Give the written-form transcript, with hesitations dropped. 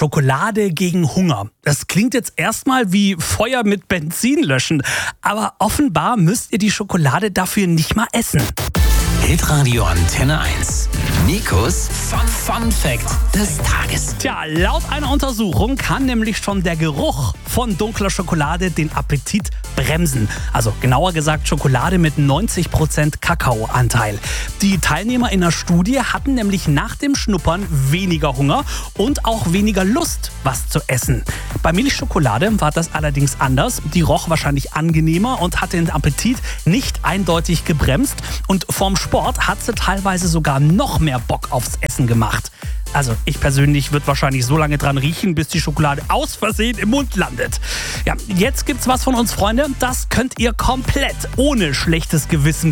Schokolade gegen Hunger. Das klingt jetzt erstmal wie Feuer mit Benzin löschen, aber offenbar müsst ihr die Schokolade dafür nicht mal essen. Hitradio Antenne 1. Nikos Fun Fact des Tages. Tja, laut einer Untersuchung kann nämlich schon der Geruch von dunkler Schokolade den Appetit bremsen. Also genauer gesagt Schokolade mit 90% Kakaoanteil. Die Teilnehmer in der Studie hatten nämlich nach dem Schnuppern weniger Hunger und auch weniger Lust, was zu essen. Bei Milchschokolade war das allerdings anders. Die roch wahrscheinlich angenehmer und hat den Appetit nicht eindeutig gebremst. Und vorm Sport hat sie teilweise sogar noch mehr Bock aufs Essen gemacht. Also ich persönlich würde wahrscheinlich so lange dran riechen, bis die Schokolade aus Versehen im Mund landet. Ja, jetzt gibt's was von uns, Freunde. Das könnt ihr komplett ohne schlechtes Gewissen